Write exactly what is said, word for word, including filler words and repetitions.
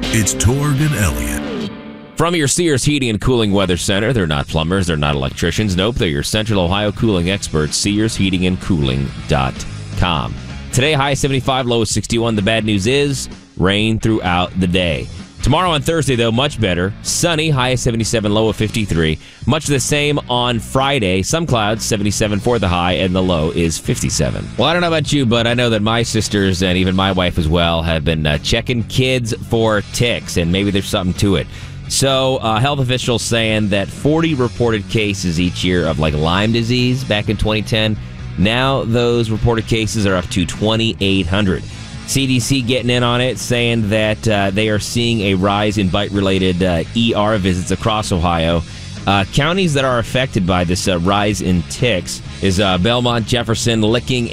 It's Torg and Elliott. From your Sears Heating and Cooling Weather Center, they're not plumbers, they're not electricians. Nope, they're your Central Ohio cooling experts, sears heating and cooling dot com. Today, high seventy-five, low sixty-one. The bad news is rain throughout the day. Tomorrow on Thursday, though, much better. Sunny, high of seventy-seven, low of fifty-three. Much the same on Friday. Some clouds, seventy-seven for the high, and the low is fifty-seven. Well, I don't know about you, but I know that my sisters and even my wife as well have been uh, checking kids for ticks, and maybe there's something to it. So, uh, health officials saying that forty reported cases each year of like Lyme disease back in twenty ten. Now those reported cases are up to twenty-eight hundred. C D C getting in on it, saying that uh, they are seeing a rise in bite-related uh, E R visits across Ohio. Uh, counties that are affected by this uh, rise in ticks is uh, Belmont, Jefferson, Licking,